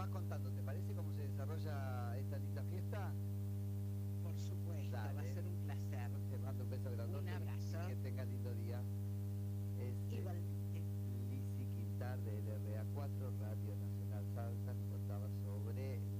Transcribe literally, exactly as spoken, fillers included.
vas contando, ¿te parece cómo se desarrolla esta linda fiesta? Por supuesto, Dale. Va a ser un placer. Te mando un beso grandote. Un abrazo. Que tenga lindo día. Es Igualmente. Lizzy Quintar de L R A cuatro, Radio Nacional Salta, nos contaba sobre